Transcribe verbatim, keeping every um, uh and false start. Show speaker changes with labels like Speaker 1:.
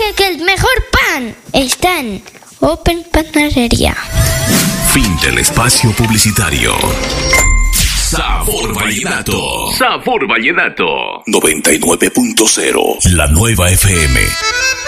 Speaker 1: dije que el mejor pan está en Open Panadería.
Speaker 2: Fin del espacio publicitario. Sabor Vallenato. Sabor Vallenato. noventa y nueve punto cero. La nueva F M.